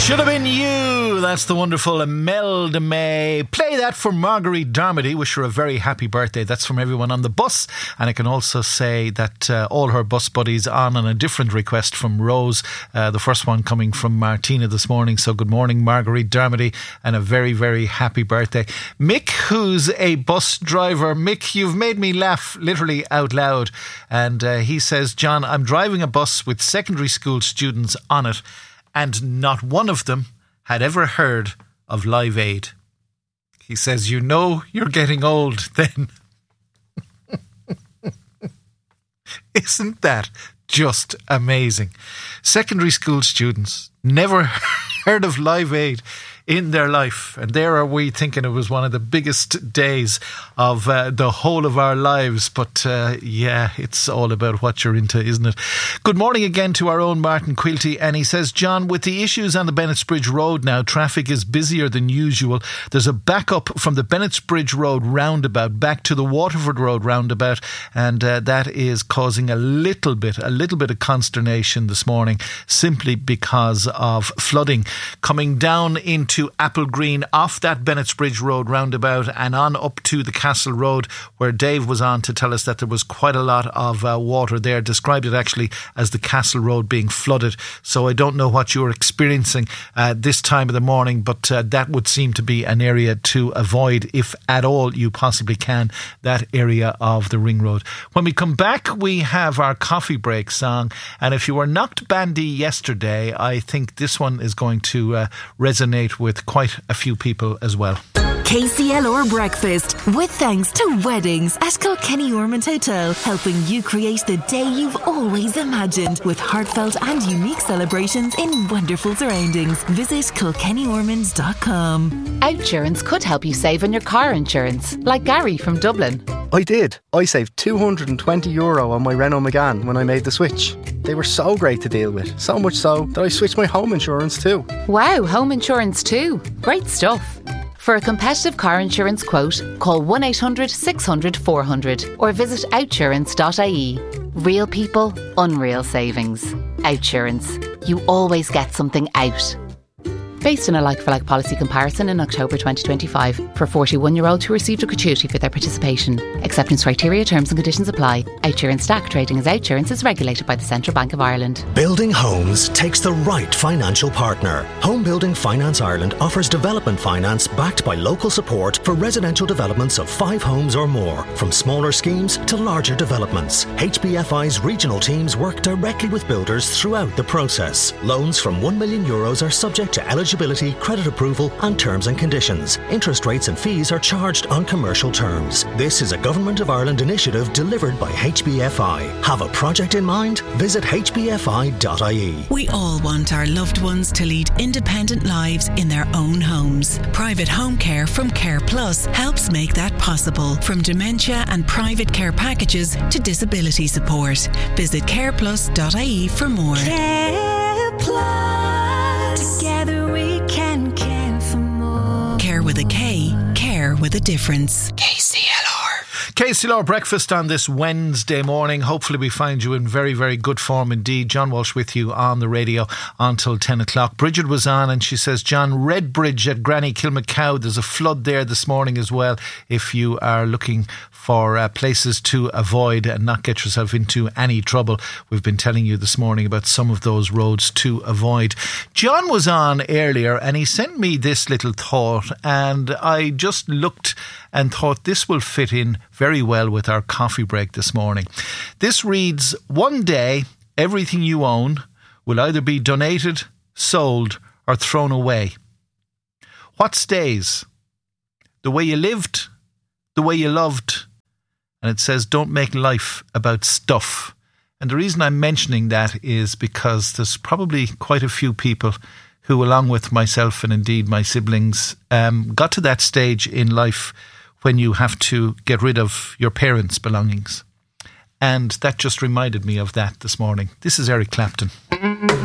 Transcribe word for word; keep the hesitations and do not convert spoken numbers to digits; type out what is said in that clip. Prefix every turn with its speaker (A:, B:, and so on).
A: Should have been you. That's the wonderful Imelda May. Play that for Marguerite Darmody. Wish her a very happy birthday. That's from everyone on the bus. And I can also say that uh, all her bus buddies on on a different request from Rose. Uh, the first one coming from Martina this morning. So good morning, Marguerite Darmody, and a very, very happy birthday. Mick, who's a bus driver. Mick, you've made me laugh literally out loud. And uh, he says, John, I'm driving a bus with secondary school students on it, and not one of them had ever heard of Live Aid. He says, you know you're getting old then. Isn't that just amazing? Secondary school students never heard of Live Aid in their life, and there are we thinking it was one of the biggest days of uh, the whole of our lives. But uh, yeah, it's all about what you're into, isn't it? Good morning again to our own Martin Quilty, and he says, John, with the issues on the Bennettsbridge Road now, traffic is busier than usual. There's a backup from the Bennettsbridge Road roundabout back to the Waterford Road roundabout, and uh, that is causing a little bit a little bit of consternation this morning, simply because of flooding coming down into to Apple Green off that Bennettsbridge Road roundabout and on up to the Castle Road, where Dave was on to tell us that there was quite a lot of uh, water there. Described it actually as the Castle Road being flooded. So I don't know what you're experiencing uh, this time of the morning, but uh, that would seem to be an area to avoid, if at all you possibly can, that area of the Ring Road. When we come back, we have our coffee break song, and if you were knocked bandy yesterday, I think this one is going to uh, resonate with quite a few people as well.
B: K C L R Breakfast, with thanks to Weddings at Kilkenny Ormond Hotel, helping you create the day you've always imagined with heartfelt and unique celebrations in wonderful surroundings. Visit kilkenny ormond dot com.
C: Outsurance could help you save on your car insurance, like Gary from Dublin.
D: I did. I saved two hundred twenty euro on my Renault Megane when I made the switch. They were so great to deal with, so much so that I switched my home insurance too.
C: Wow, home insurance too. Great stuff. For a competitive car insurance quote, call one eight hundred six hundred four hundred or visit outsurance dot I E. Real people, unreal savings. Outsurance. You always get something out. Based on a like-for-like policy comparison in October twenty twenty-five for forty-one-year-olds who received a gratuity for their participation. Acceptance criteria, terms and conditions apply. Outsurance Stack trading as Outsurance is regulated by the Central Bank of Ireland.
E: Building homes takes the right financial partner. Home Building Finance Ireland offers development finance backed by local support for residential developments of five homes or more, from smaller schemes to larger developments. H B F I's regional teams work directly with builders throughout the process. Loans from one million euros are subject to eligibility, credit approval and terms and conditions. Interest rates and fees are charged on commercial terms. This is a Government of Ireland initiative delivered by H B F I. Have a project in mind? Visit h b f i dot I E.
F: We all want our loved ones to lead independent lives in their own homes. Private home care from Care Plus helps make that possible. From dementia and private care packages to disability support. Visit care plus dot I E for more.
B: Care Plus. Together we can care for more.
F: Care with a K. Care with a difference.
B: K C L R.
A: K C L R Breakfast on this Wednesday morning. Hopefully we find you in very, very good form indeed. John Walsh with you on the radio until ten o'clock. Bridget was on and she says, John, Redbridge at Granny Kilmacow, there's a flood there this morning as well. If you are looking for uh, places to avoid and not get yourself into any trouble, we've been telling you this morning about some of those roads to avoid. John was on earlier and he sent me this little thought, and I just looked and thought this will fit in very well with our coffee break this morning. This reads, one day everything you own will either be donated, sold or thrown away. What stays? The way you lived, the way you loved. And it says, don't make life about stuff. And the reason I'm mentioning that is because there's probably quite a few people who, along with myself and indeed my siblings, um, got to that stage in life when you have to get rid of your parents' belongings. And that just reminded me of that this morning. This is Eric Clapton.